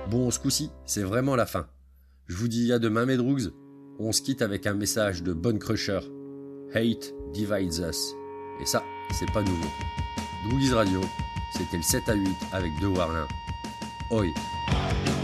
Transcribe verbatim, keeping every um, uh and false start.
Bon, ce coup-ci, c'est vraiment la fin. Je vous dis à demain mes droogs. On se quitte avec un message de Bone Crusher. Hate divides us. Et ça, c'est pas nouveau. Droogies Radio, c'était le sept à huit avec deux Warlin. Oi.